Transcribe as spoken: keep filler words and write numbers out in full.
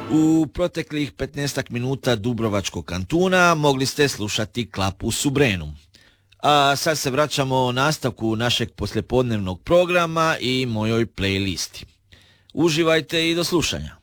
U proteklih petnaestak minuta Dubrovačkog kantuna mogli ste slušati Klapu Subrenu. A sad se vraćamo nastavku našeg poslijepodnevnog programa i mojoj playlisti. Uživajte i do slušanja.